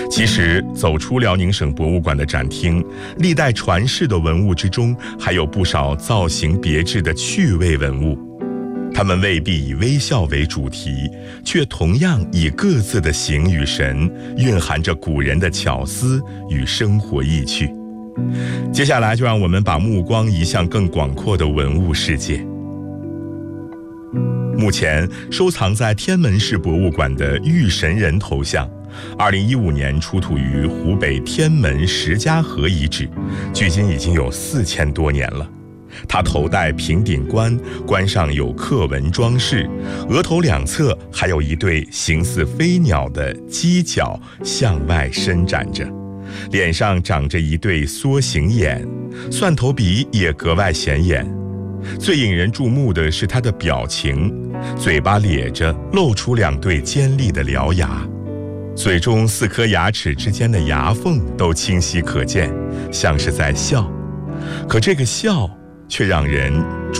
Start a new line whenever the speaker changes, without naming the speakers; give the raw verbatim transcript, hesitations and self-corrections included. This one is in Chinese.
其实走出辽宁省博物馆的展厅，历代传世的文物之中，还有不少造型别致的趣味文物。它们未必以微笑为主题，却同样以各自的形与神，蕴含着古人的巧思与生活意趣。接下来就让我们把目光移向更广阔的文物世界。目前收藏在天门市博物馆的玉神人头像，二零一五年出土于湖北天门石家河遗址，距今已经有四千多年了。它头戴平顶冠，冠上有刻纹装饰，额头两侧还有一对形似飞鸟的犄角向外伸展着，脸上长着一对缩形眼，蒜头鼻也格外显眼。最引人注目的是它的表情，嘴巴咧着，露出两对尖利的獠牙，嘴中四颗牙齿之间的牙缝都清晰可见，像是在笑。可这个笑却让人